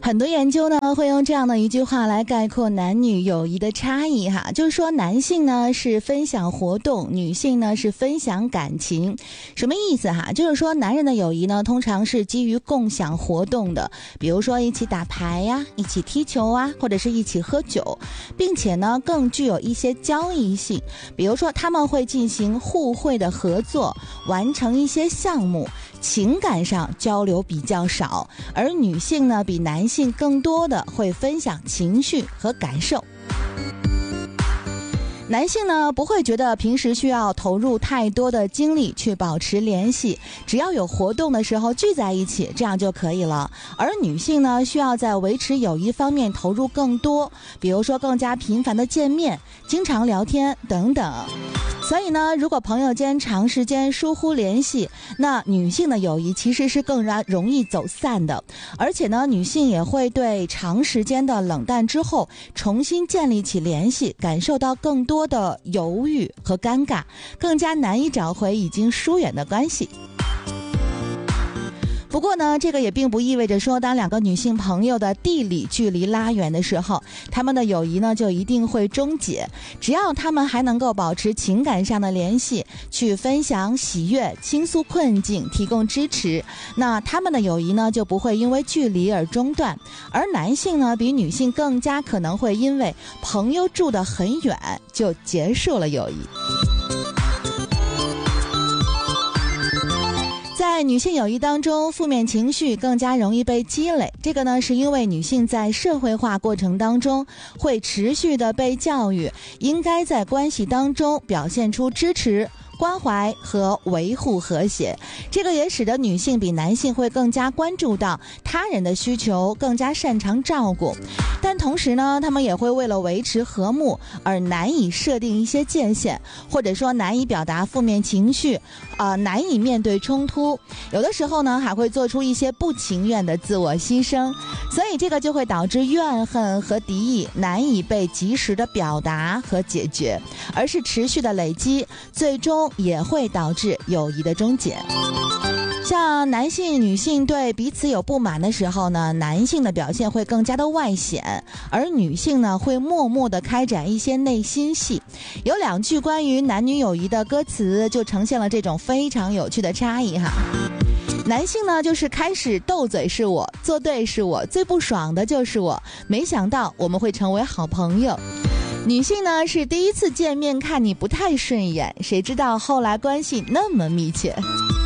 很多研究呢会用这样的一句话来概括男女友谊的差异哈，就是说男性呢是分享活动，女性呢是分享感情。什么意思哈？就是说男人的友谊呢通常是基于共享活动的，比如说一起打牌呀，一起踢球啊，或者是一起喝酒，并且呢更具有一些交易性，比如说他们会进行互惠的合作，完成一些项目，情感上交流比较少，而女性呢比男性更多的会分享情绪和感受。男性呢不会觉得平时需要投入太多的精力去保持联系，只要有活动的时候聚在一起，这样就可以了。而女性呢需要在维持友谊方面投入更多，比如说更加频繁的见面，经常聊天等等。所以呢，如果朋友间长时间疏忽联系，那女性的友谊其实是更容易走散的。而且呢，女性也会对长时间的冷淡之后重新建立起联系感受到更多的犹豫和尴尬，更加难以找回已经疏远的关系。不过呢，这个也并不意味着说，当两个女性朋友的地理距离拉远的时候，她们的友谊呢就一定会终结。只要她们还能够保持情感上的联系，去分享喜悦、倾诉困境、提供支持，那她们的友谊呢就不会因为距离而中断。而男性呢，比女性更加可能会因为朋友住得很远就结束了友谊。在女性友谊当中，负面情绪更加容易被积累，这个呢是因为女性在社会化过程当中会持续的被教育，应该在关系当中表现出支持、关怀和维护和谐，这个也使得女性比男性会更加关注到他人的需求，更加擅长照顾。但同时呢，他们也会为了维持和睦而难以设定一些界限，或者说难以表达负面情绪，难以面对冲突，有的时候呢还会做出一些不情愿的自我牺牲，所以这个就会导致怨恨和敌意难以被及时的表达和解决，而是持续的累积，最终也会导致友谊的终结。像男性、女性对彼此有不满的时候呢，男性的表现会更加的外显，而女性呢会默默的开展一些内心戏。有两句关于男女友谊的歌词就呈现了这种非常有趣的差异哈。男性呢就是开始斗嘴是我，作对是我，最不爽的就是我，没想到我们会成为好朋友。女性呢是第一次见面看你不太顺眼，谁知道后来关系那么密切。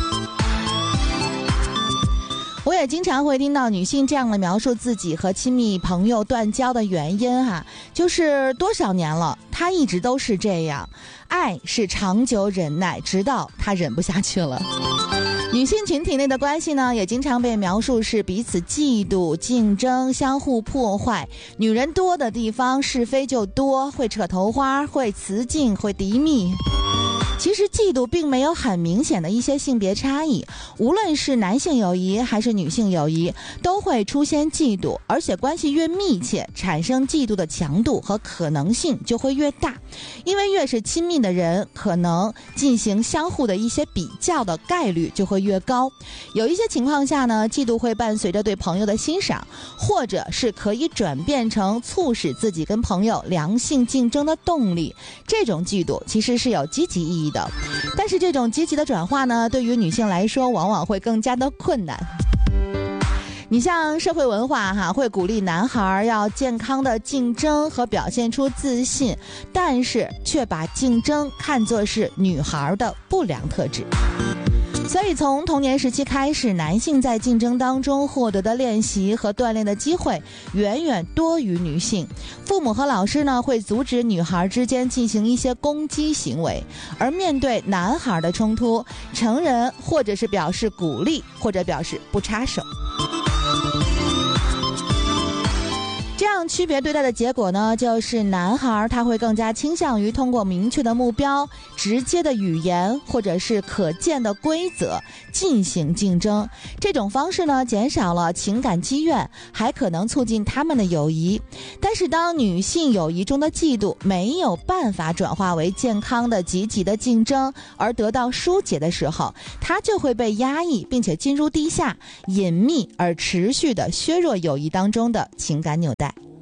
我也经常会听到女性这样的描述自己和亲密朋友断交的原因哈，就是多少年了，她一直都是这样，爱是长久忍耐，直到她忍不下去了。女性群体内的关系呢，也经常被描述是彼此嫉妒、竞争、相互破坏。女人多的地方是非就多，会扯头花，会雌竞，会敌密。其实嫉妒并没有很明显的一些性别差异，无论是男性友谊还是女性友谊，都会出现嫉妒，而且关系越密切，产生嫉妒的强度和可能性就会越大，因为越是亲密的人，可能进行相互的一些比较的概率就会越高。有一些情况下呢，嫉妒会伴随着对朋友的欣赏，或者是可以转变成促使自己跟朋友良性竞争的动力，这种嫉妒其实是有积极意义的。但是这种积极的转化呢，对于女性来说往往会更加的困难。你像社会文化会鼓励男孩要健康的竞争和表现出自信，但是却把竞争看作是女孩的不良特质。所以从童年时期开始，男性在竞争当中获得的练习和锻炼的机会远远多于女性。父母和老师呢会阻止女孩之间进行一些攻击行为，而面对男孩的冲突，成人或者是表示鼓励，或者表示不插手。这样样区别对待的结果呢，就是男孩他会更加倾向于通过明确的目标、直接的语言或者是可见的规则进行竞争。这种方式呢，减少了情感积怨，还可能促进他们的友谊。但是当女性友谊中的嫉妒没有办法转化为健康的积极的竞争而得到疏解的时候，它就会被压抑，并且进入地下、隐秘而持续的削弱友谊当中的情感纽带。